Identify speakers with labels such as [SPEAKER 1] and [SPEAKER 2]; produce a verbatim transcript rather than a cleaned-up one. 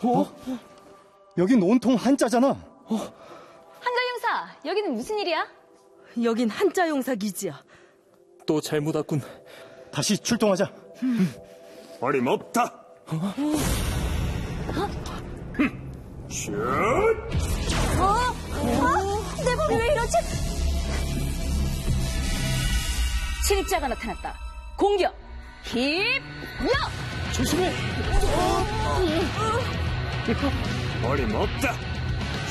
[SPEAKER 1] 어? 여긴 온통 한자잖아.
[SPEAKER 2] 어? 한자용사, 여기는 무슨 일이야?
[SPEAKER 3] 여긴 한자용사 기지야.
[SPEAKER 1] 또 잘못 왔군. 다시 출동하자.
[SPEAKER 4] 음. 어림없다.
[SPEAKER 2] 어?
[SPEAKER 4] 슛!
[SPEAKER 2] 어? 어? 내 몸이 왜 이러지? 진짜가 나타났다. 공격! 힙! 야!
[SPEAKER 1] 조심해.
[SPEAKER 4] 어림없다.